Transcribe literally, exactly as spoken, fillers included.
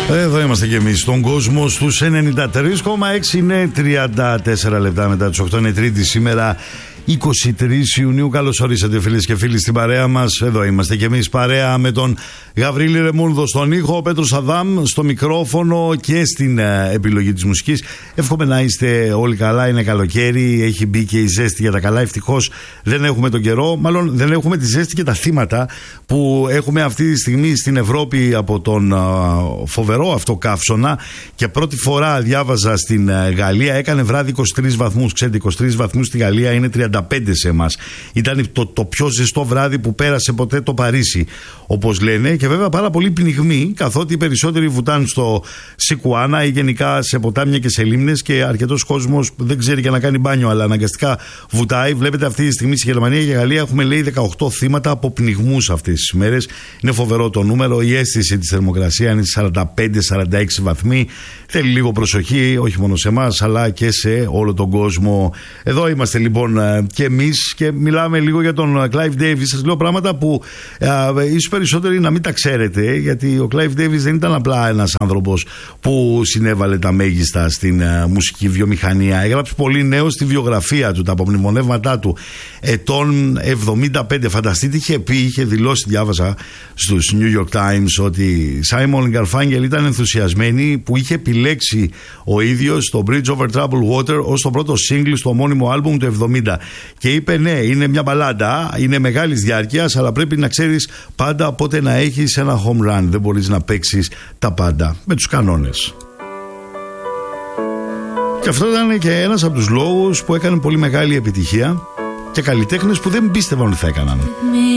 Εδώ είμαστε και εμείς στον κόσμο στους ενενήντα τρία κόμμα έξι. Είναι τριάντα τέσσερα λεπτά μετά τις οκτώ. Είναι Τρίτη σήμερα, είκοσι τρεις Ιουνίου. Καλώς ορίσατε φίλες και φίλοι στην παρέα μας. Εδώ είμαστε και εμείς παρέα με τον Γαβρίλη Ρεμούρδο στον ήχο, ο Πέτρος Αδάμ στο μικρόφωνο και στην uh, επιλογή της μουσικής. Εύχομαι να είστε όλοι καλά. Είναι καλοκαίρι, έχει μπει και η ζέστη για τα καλά. Ευτυχώς δεν έχουμε τον καιρό, μάλλον δεν έχουμε τη ζέστη και τα θύματα που έχουμε αυτή τη στιγμή στην Ευρώπη από τον uh, φοβερό αυτό καύσωνα. Και πρώτη φορά διάβαζα στην uh, Γαλλία, έκανε βράδυ είκοσι τρεις βαθμούς. Ξέρετε, είκοσι τρεις βαθμούς στη Γαλλία είναι τριάντα πέντε σε εμάς. Ήταν το, το πιο ζεστό βράδυ που πέρασε ποτέ το Παρίσι, όπως λένε. Και βέβαια πάρα πολύ πνιγμοί, καθότι οι περισσότεροι βουτάνε στο Σικουάνα ή γενικά σε ποτάμια και σε λίμνες και αρκετός κόσμος δεν ξέρει και να κάνει μπάνιο, αλλά αναγκαστικά βουτάει. Βλέπετε αυτή τη στιγμή στη Γερμανία και Γαλλία έχουμε λέει δεκαοκτώ θύματα από πνιγμούς αυτές τις μέρες. Είναι φοβερό το νούμερο. Η αίσθηση της θερμοκρασίας είναι σαράντα πέντε σαράντα έξι βαθμοί. Θέλει λίγο προσοχή, όχι μόνο σε εμάς, αλλά και σε όλο τον κόσμο. Εδώ είμαστε λοιπόν και εμείς και μιλάμε λίγο για τον Clive Davis. Σας λέω πράγματα που α, ίσως περισσότεροι να μην τα ξέρετε, γιατί ο Clive Davis δεν ήταν απλά ένας άνθρωπος που συνέβαλε τα μέγιστα στην α, μουσική βιομηχανία. Έγραψε πολύ νέο στη βιογραφία του, τα απομνημονεύματά του ετών εβδομήντα πέντε. Φανταστείτε, είχε πει, είχε δηλώσει, διάβασα στους New York Times, ότι Simon Garfunkel ήταν ενθουσιασμένοι που είχε επιλέξει ο ίδιος το Bridge Over Troubled Water ως το πρώτο single στο ομώνυμο άλμπουμ του εβδομήντα. Και είπε ναι, είναι μια μπαλάντα, είναι μεγάλης διάρκειας, αλλά πρέπει να ξέρεις πάντα πότε να έχεις ένα home run. Δεν μπορείς να παίξεις τα πάντα με τους κανόνες. Και αυτό ήταν και ένας από τους λόγους που έκανε πολύ μεγάλη επιτυχία και καλλιτέχνες που δεν πίστευαν ότι θα έκαναν.